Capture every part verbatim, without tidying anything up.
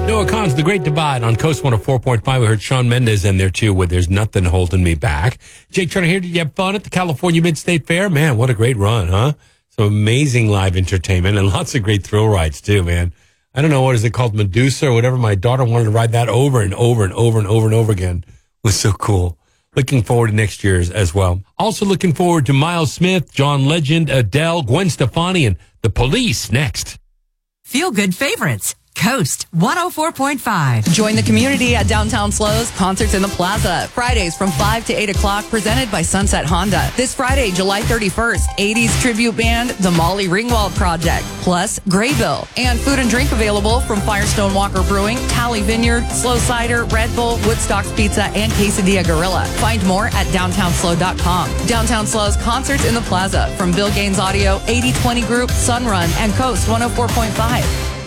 Noah Kahan's The Great Divide on Coast one oh four point five. We heard Shawn Mendes in there, too, with There's Nothing Holding Me Back. Jake Turner here. Did you have fun at the California Mid-State Fair? Man, what a great run, huh? Some amazing live entertainment and lots of great thrill rides, too, man. I don't know, what is it called, Medusa or whatever. My daughter wanted to ride that over and over and over and over and over again. It was so cool. Looking forward to next year's as well. Also looking forward to Miles Smith, John Legend, Adele, Gwen Stefani, and The Police next. Feel good favorites. Coast one oh four point five. Join the community at Downtown Slows Concerts in the Plaza. Fridays from five to eight o'clock, presented by Sunset Honda. This Friday, July thirty-first, eighties tribute band, The Molly Ringwald Project, plus Graybill. And food and drink available from Firestone Walker Brewing, Tally Vineyard, Slow Cider, Red Bull, Woodstock's Pizza, and Quesadilla Gorilla. Find more at downtown slow dot com. Downtown Slows Concerts in the Plaza from Bill Gaines Audio, eighty twenty Group, Sunrun, and Coast one oh four point five.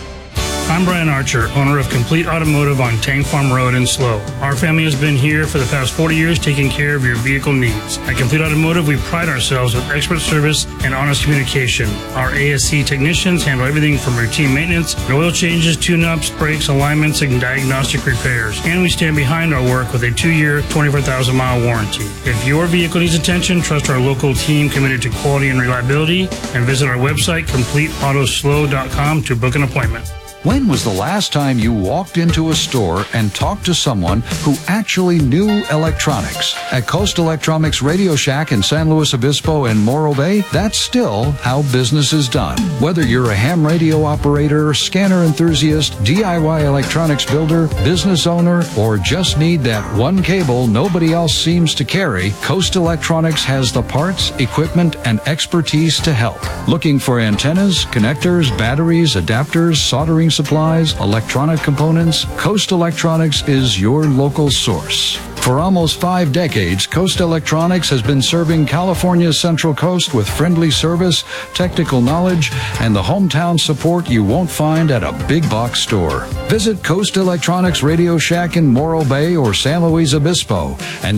I'm Brian Archer, owner of Complete Automotive on Tank Farm Road in Slow. Our family has been here for the past forty years taking care of your vehicle needs. At Complete Automotive, we pride ourselves with expert service and honest communication. Our A S C technicians handle everything from routine maintenance, oil changes, tune-ups, brakes, alignments, and diagnostic repairs. And we stand behind our work with a two-year, twenty-four thousand mile warranty. If your vehicle needs attention, trust our local team committed to quality and reliability, and visit our website, complete auto slow dot com, to book an appointment. When was the last time you walked into a store and talked to someone who actually knew electronics? At Coast Electronics Radio Shack in San Luis Obispo and Morro Bay, that's still how business is done. Whether you're a ham radio operator, scanner enthusiast, D I Y electronics builder, business owner, or just need that one cable nobody else seems to carry, Coast Electronics has the parts, equipment, and expertise to help. Looking for antennas, connectors, batteries, adapters, soldering supplies, electronic components? Coast Electronics is your local source. For almost five decades, Coast Electronics has been serving California's Central Coast with friendly service, technical knowledge, and the hometown support you won't find at a big box store. Visit Coast Electronics Radio Shack in Morro Bay or San Luis Obispo and